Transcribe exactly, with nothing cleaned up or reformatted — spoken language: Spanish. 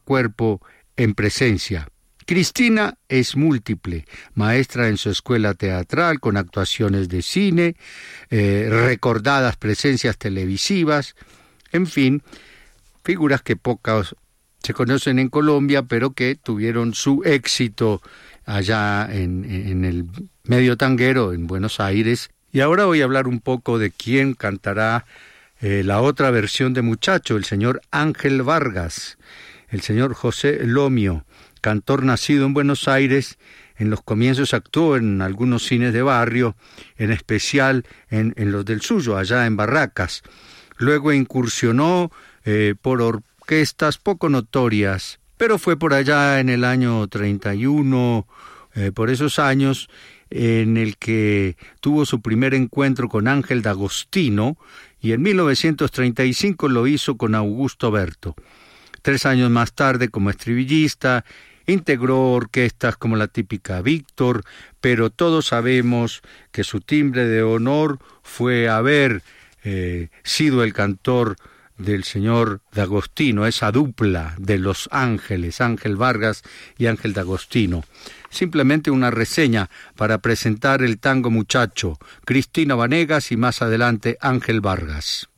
cuerpo en presencia. Cristina es múltiple, maestra en su escuela teatral con actuaciones de cine, eh, recordadas presencias televisivas, en fin, figuras que pocas se conocen en Colombia, pero que tuvieron su éxito allá en, en el medio tanguero, en Buenos Aires. Y ahora voy a hablar un poco de quién cantará eh, la otra versión de Muchacho, el señor Ángel Vargas, el señor José Lomio, cantor nacido en Buenos Aires. En los comienzos actuó en algunos cines de barrio, en especial en, en los del suyo, allá en Barracas. Luego incursionó eh, por orquestas poco notorias, pero fue por allá en el año treinta y uno, eh, por esos años, en el que tuvo su primer encuentro con Ángel D'Agostino, y en mil novecientos treinta y cinco lo hizo con Augusto Berto. Tres años más tarde, como estribillista, integró orquestas como la típica Víctor, pero todos sabemos que su timbre de honor fue haber eh, sido el cantor del señor D'Agostino, esa dupla de Los Ángeles, Ángel Vargas y Ángel D'Agostino. Simplemente una reseña para presentar el tango Muchacho, Cristina Vanegas y más adelante Ángel Vargas.